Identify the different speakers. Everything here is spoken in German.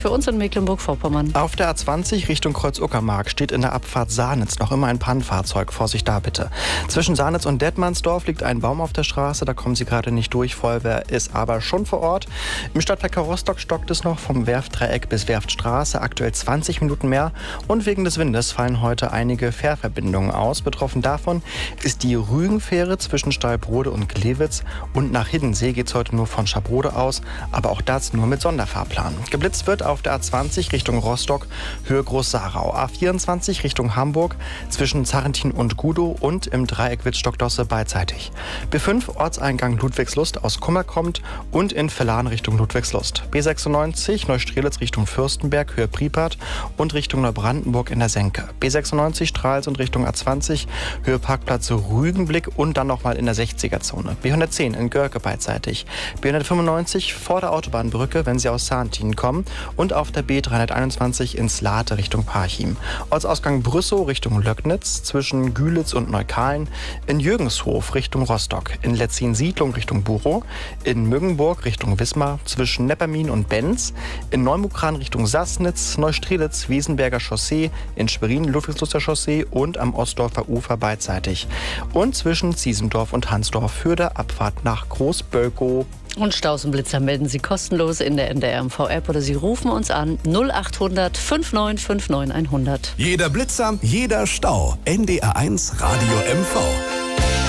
Speaker 1: Für uns in Mecklenburg-Vorpommern.
Speaker 2: Auf der A20 Richtung Kreuz-Uckermark steht in der Abfahrt Sahnitz noch immer ein Pannenfahrzeug. Vorsicht da bitte. Zwischen Sahnitz und Detmandsdorf liegt ein Baum auf der Straße. Da kommen Sie gerade nicht durch. Feuerwehr ist aber schon vor Ort. Im Stadtverkehr Rostock stockt es noch vom Werftdreieck bis Werftstraße. Aktuell 20 Minuten mehr. Und wegen des Windes fallen heute einige Fährverbindungen aus. Betroffen davon ist die Rügenfähre zwischen Stallbrode und Glewitz. Und nach Hiddensee geht es heute nur von Schabrode aus. Aber auch das nur mit Sonderfahrplan. Geblitzt wird auf der A20 Richtung Rostock, Höhe Groß-Sarau. A24 Richtung Hamburg, zwischen Zarrentin und Gudow und im Dreieck Wittstock-Dosse beidseitig. B5 Ortseingang Ludwigslust aus Kummer kommt und in Vellan Richtung Ludwigslust. B96 Neustrelitz Richtung Fürstenberg, Höhe Pripart und Richtung Neubrandenburg in der Senke. B96 Stralsund Richtung A20, Höhe Parkplatz Rügenblick und dann nochmal in der 60er-Zone. B110 in Görke beidseitig. B195 vor der Autobahnbrücke, wenn Sie aus Zarrentin kommen, und auf der B321 ins Late Richtung Parchim. Ortsausgang Brüssow Richtung Löcknitz, zwischen Gülitz und Neukalen, in Jürgenshof Richtung Rostock, in Letzin-Siedlung Richtung Buchow, in Müggenburg Richtung Wismar, zwischen Neppermin und Benz, in Neumukran Richtung Sassnitz, Neustrelitz, Wiesenberger Chaussee, in Schwerin Ludwigsluster Chaussee und am Ostdorfer Ufer beidseitig. Und zwischen Ziesendorf und Hansdorf für der Abfahrt nach Großbölkow.
Speaker 1: Und Staus und Blitzer melden Sie kostenlos in der NDR-MV-App oder Sie rufen uns an 0800 5959 100.
Speaker 3: Jeder Blitzer, jeder Stau. NDR1 Radio MV.